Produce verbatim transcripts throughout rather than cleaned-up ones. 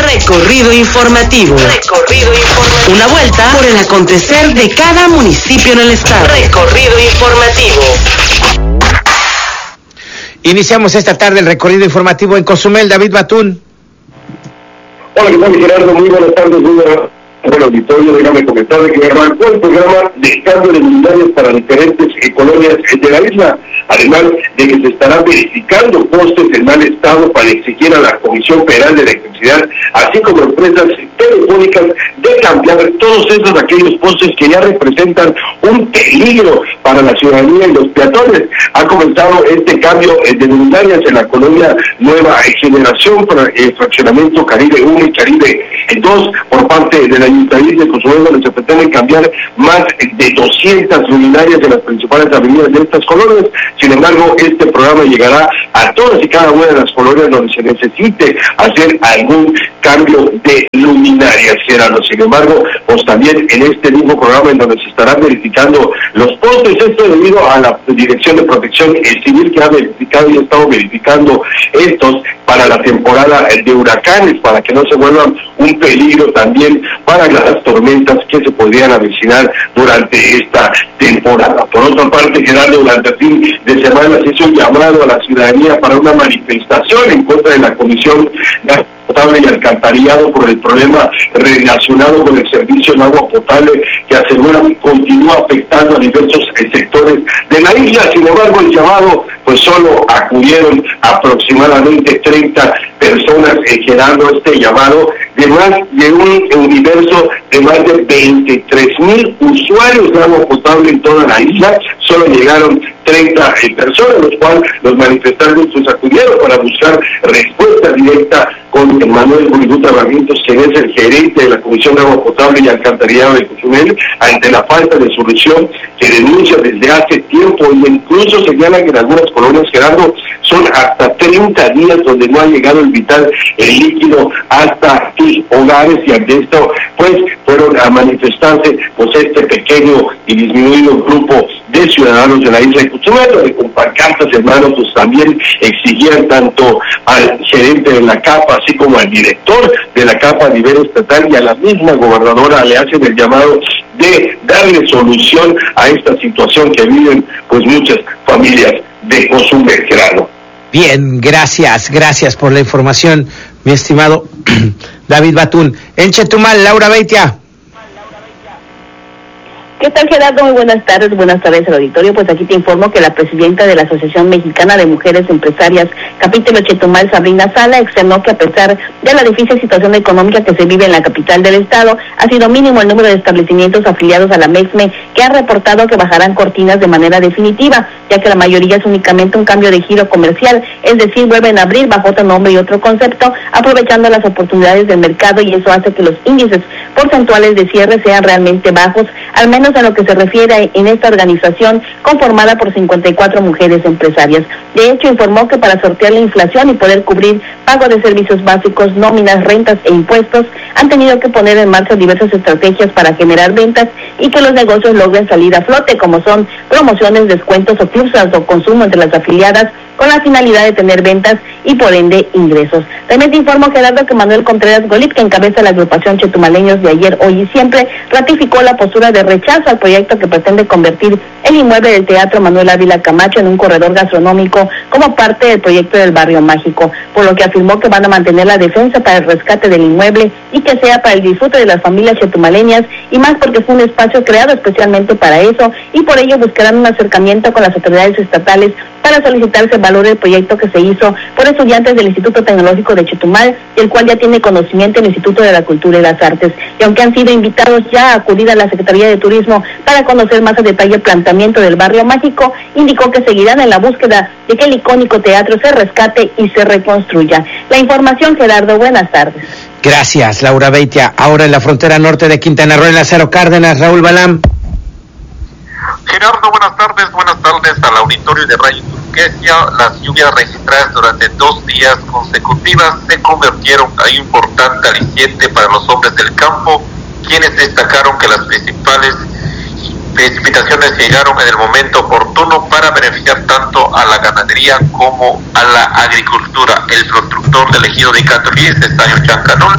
Recorrido informativo. Recorrido informativo. Una vuelta por el acontecer de cada municipio en el estado. Recorrido informativo. Iniciamos esta tarde el recorrido informativo en Cozumel. David Batún. Hola, ¿qué tal, Gerardo? Muy buenas tardes, muy buenas tardes. Bueno, auditorio, déjame comentarle que arrancó el programa de cambio de luminarias para diferentes eh, colonias de la isla, además de que se estarán verificando postes en mal estado para exigir a la Comisión Federal de Electricidad, así como empresas telefónicas, de cambiar todos esos aquellos postes que ya representan un peligro para la ciudadanía y los peatones. Ha comenzado este cambio eh, de luminarias en la colonia Nueva Generación para el fraccionamiento Caribe uno y Caribe dos por parte de la Ayuntamiento de Cozumel, donde se pretenden cambiar más de doscientas luminarias en las principales avenidas de estas colonias. Sin embargo, este programa llegará a todas y cada una de las colonias donde se necesite hacer algún cambio de luminarias, Gerardo. Sin embargo, pues también en este mismo programa en donde se estarán verificando los postes, esto debido a la Dirección de Protección Civil que ha verificado y ha estado verificando estos para la temporada de huracanes, para que no se vuelvan un peligro también para las tormentas que se podrían avecinar durante esta temporada. Por otra parte, Gerardo, durante el fin de semana se hizo un llamado a la ciudadanía para una manifestación en contra de la Comisión de Agua Potable y Alcantarillado por el problema relacionado con el servicio de agua potable que aseguran continúa afectando a diversos sectores de la isla. Sin embargo, el llamado, pues solo acudieron aproximadamente treinta personas, eh, Gerardo, este llamado de más de un universo de más de veintitrés mil usuarios de agua potable en toda la isla. Solo llegaron treinta eh, personas, los cuales los manifestantes pues acudieron para buscar respuesta directa con Manuel Guributa Barrientos, quien es el gerente de la Comisión de Agua Potable y Alcantarillado de Cozumel, ante la falta de solución que denuncia desde hace tiempo, y incluso señalan que en algunas colonias, Gerardo, son hasta treinta días donde no ha llegado el vital, el líquido hasta sus hogares, y ante esto pues fueron a manifestarse pues este pequeño y disminuido grupo de ciudadanos de la isla de Cozumel, donde con pancartas, hermanos, pues también exigían tanto al gerente de la CAPA, así como al director de la CAPA a nivel estatal, y a la misma gobernadora le hacen el llamado de darle solución a esta situación que viven pues muchas familias de Cozumel, Gerardo. Bien, gracias, gracias por la información, mi estimado David Batún. En Chetumal, Laura Beitia. ¿Qué tal, Gerardo? Muy buenas tardes, buenas tardes al auditorio. Pues aquí te informo que la presidenta de la Asociación Mexicana de Mujeres Empresarias, capítulo Chetumal, Sabrina Sala, externó que a pesar de la difícil situación económica que se vive en la capital del estado, ha sido mínimo el número de establecimientos afiliados a la MEXME que han reportado que bajarán cortinas de manera definitiva, ya que la mayoría es únicamente un cambio de giro comercial, es decir, vuelven a abrir bajo otro nombre y otro concepto, aprovechando las oportunidades del mercado, y eso hace que los índices porcentuales de cierre sean realmente bajos, al menos en lo que se refiere en esta organización conformada por cincuenta y cuatro mujeres empresarias. De hecho, informó que para sortear la inflación y poder cubrir pago de servicios básicos, nóminas, rentas e impuestos, han tenido que poner en marcha diversas estrategias para generar ventas y que los negocios logren salir a flote, como son promociones, descuentos o clubs de autoconsumo entre las afiliadas, con la finalidad de tener ventas y por ende ingresos. También te informo, Gerardo, que Manuel Contreras Golip, que encabeza la agrupación Chetumaleños de Ayer, Hoy y Siempre, ratificó la postura de rechazo al proyecto que pretende convertir el inmueble del Teatro Manuel Ávila Camacho en un corredor gastronómico como parte del proyecto del Barrio Mágico, por lo que afirmó que van a mantener la defensa para el rescate del inmueble y que sea para el disfrute de las familias chetumaleñas, y más porque fue un espacio creado especialmente para eso, y por ello buscarán un acercamiento con las autoridades estatales para solicitarse el valor del proyecto que se hizo por estudiantes del Instituto Tecnológico de Chetumal, del cual ya tiene conocimiento el Instituto de la Cultura y las Artes, y aunque han sido invitados ya a acudir a la Secretaría de Turismo para conocer más a detalle el planteamiento del Barrio Mágico, indicó que seguirán en la búsqueda de que el icónico teatro se rescate y se reconstruya. La información, Gerardo, buenas tardes. Gracias, Laura Beitia. Ahora en la frontera norte de Quintana Roo, en Lázaro Cárdenas, Raúl Balam. Gerardo, buenas tardes, buenas tardes al auditorio de Radio Turquesia. Las lluvias registradas durante dos días consecutivas se convirtieron en un importante aliciente para los hombres del campo, quienes destacaron que las principales precipitaciones llegaron en el momento oportuno para beneficiar tanto a la ganadería como a la agricultura. El constructor del ejido de Caturí, Estaño Chancanol,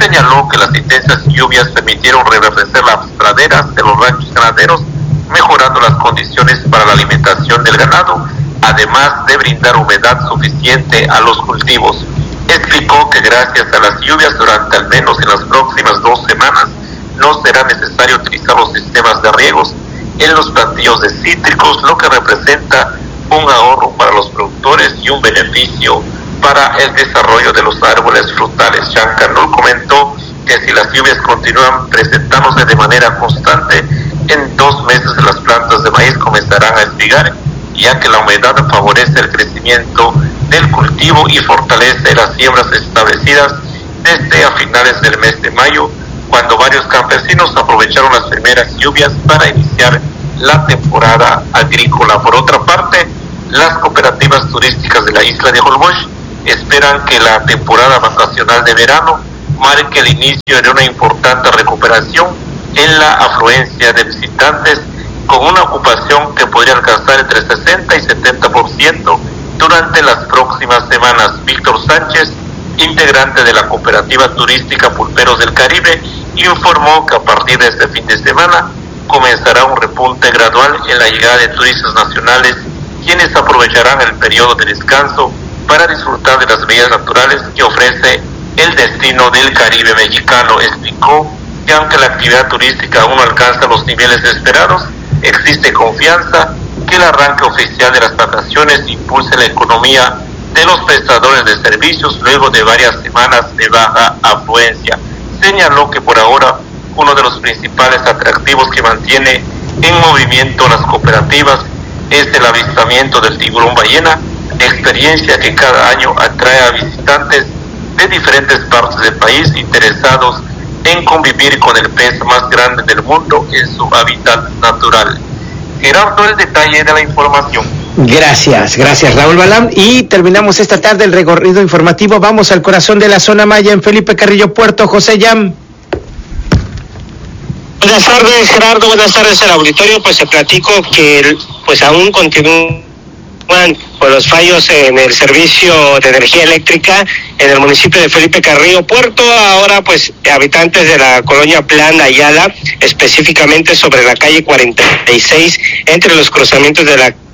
Señaló que las intensas lluvias permitieron reverdecer las praderas de los ranchos ganaderos, mejorando las condiciones para la alimentación del ganado, además de brindar humedad suficiente a los cultivos. Explicó que gracias a las lluvias durante al menos en las próximas dos semanas no será necesario utilizar los sistemas de riegos en los plantíos de cítricos, lo que representa un ahorro para los productores y un beneficio para el desarrollo de los árboles frutales. Jean Canul comentó que si las lluvias continúan presentándose de manera constante, en dos meses las plantas de maíz comenzarán a espigar, ya que la humedad favorece el crecimiento del cultivo y fortalece las siembras establecidas desde a finales del mes de mayo, cuando varios campesinos aprovecharon las primeras lluvias para iniciar la temporada agrícola. Por otra parte, las cooperativas turísticas de la isla de Holbox esperan que la temporada vacacional de verano marque el inicio de una importante recuperación en la afluencia de visitantes, con una ocupación que podría alcanzar entre sesenta y setenta por ciento durante las próximas semanas. Víctor Sánchez, integrante de la cooperativa turística Pulperos del Caribe, informó que a partir de este fin de semana comenzará un repunte gradual en la llegada de turistas nacionales, quienes aprovecharán el periodo de descanso para disfrutar de las bellas naturales que ofrece el destino del Caribe mexicano. Explicó que aunque la actividad turística aún no alcanza los niveles esperados, existe confianza que el arranque oficial de las vacaciones impulse la economía de los prestadores de servicios luego de varias semanas de baja afluencia. Señaló que por ahora uno de los principales atractivos que mantiene en movimiento las cooperativas es el avistamiento del tiburón ballena, experiencia que cada año atrae a visitantes de diferentes partes del país interesados en convivir con el pez más grande del mundo en su hábitat natural. Gerardo, el detalle de la información. Gracias, gracias Raúl Balam. Y terminamos esta tarde el recorrido informativo. Vamos al corazón de la zona maya en Felipe Carrillo Puerto. José Yam. Buenas tardes, Gerardo. Buenas tardes al auditorio. Pues te platico que pues aún continúan con los fallos en el servicio de energía eléctrica en el municipio de Felipe Carrillo Puerto. Ahora pues habitantes de la colonia Plan Ayala, específicamente sobre la calle cuarenta y seis, entre los cruzamientos de la,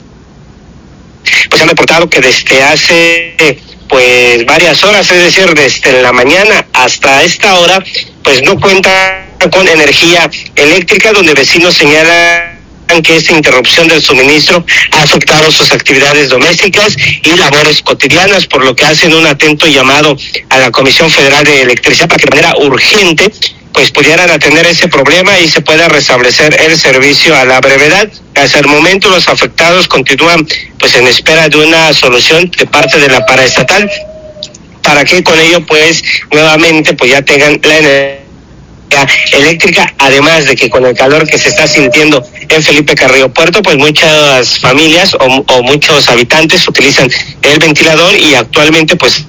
pues han reportado que desde hace pues varias horas, es decir, desde la mañana hasta esta hora, pues no cuentan con energía eléctrica, donde vecinos señalan que esta interrupción del suministro ha afectado sus actividades domésticas y labores cotidianas, por lo que hacen un atento llamado a la Comisión Federal de Electricidad para que de manera urgente pues pudieran atender ese problema y se pueda restablecer el servicio a la brevedad. Hasta el momento los afectados continúan pues en espera de una solución de parte de la paraestatal para que con ello pues nuevamente pues ya tengan la energía eléctrica, además de que con el calor que se está sintiendo en Felipe Carrillo Puerto, pues muchas familias o, o muchos habitantes utilizan el ventilador y actualmente pues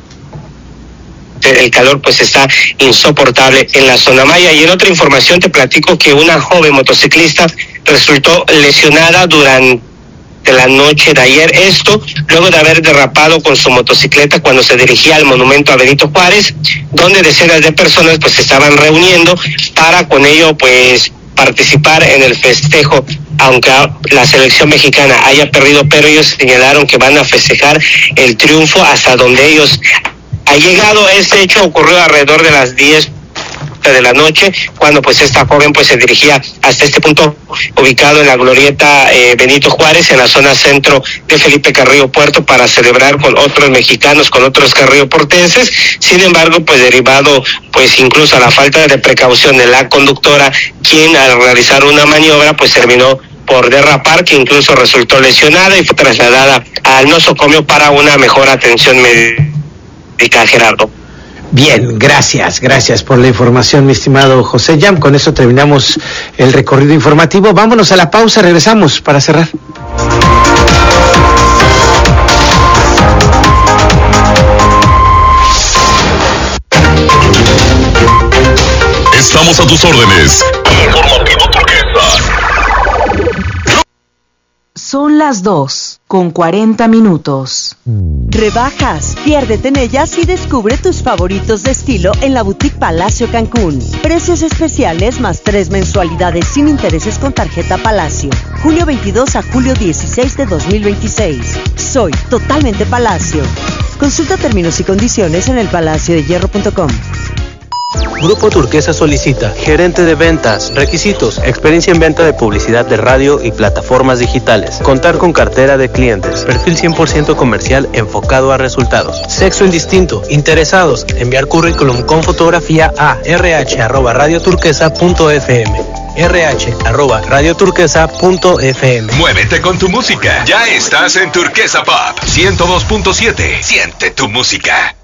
el calor pues está insoportable en la zona maya. Y en otra información te platico que una joven motociclista resultó lesionada durante de la noche de ayer, esto luego de haber derrapado con su motocicleta cuando se dirigía al monumento a Benito Juárez, donde decenas de personas pues se estaban reuniendo para con ello pues participar en el festejo, aunque la selección mexicana haya perdido, pero ellos señalaron que van a festejar el triunfo hasta donde ellos han llegado. Este hecho ocurrió alrededor de las diez de la noche, cuando pues esta joven pues se dirigía hasta este punto ubicado en la glorieta eh, Benito Juárez, en la zona centro de Felipe Carrillo Puerto, para celebrar con otros mexicanos, con otros carrilloportenses. Sin embargo, pues derivado pues incluso a la falta de precaución de la conductora, quien al realizar una maniobra pues terminó por derrapar, que incluso resultó lesionada y fue trasladada al nosocomio para una mejor atención médica. Gerardo. Bien, gracias, gracias por la información, mi estimado José Yam. Con eso terminamos el recorrido informativo. Vámonos a la pausa, regresamos para cerrar. Estamos a tus órdenes. Informativo Turquesa. Son las dos con cuarenta minutos. Rebajas, piérdete en ellas y descubre tus favoritos de estilo en la Boutique Palacio Cancún. Precios especiales más tres mensualidades sin intereses con tarjeta Palacio. Junio veintidós a julio dieciséis de dos mil veintiséis. Soy totalmente Palacio. Consulta términos y condiciones en el palacio de hierro punto com. Grupo Turquesa solicita gerente de ventas. Requisitos: experiencia en venta de publicidad de radio y plataformas digitales. Contar con cartera de clientes. Perfil cien por ciento comercial enfocado a resultados. Sexo indistinto. Interesados. Enviar currículum con fotografía a r h arroba radio turquesa punto f m. r h arroba radio turquesa punto f m. Muévete con tu música. Ya estás en Turquesa Pop ciento dos punto siete. Siente tu música.